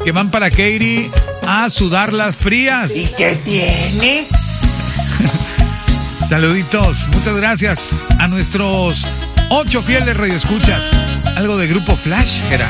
que van para Katy a sudar las frías. ¿Y qué tiene? Saluditos, muchas gracias a nuestros 8 fieles radioescuchas. Algo de Grupo Flash, Gerard.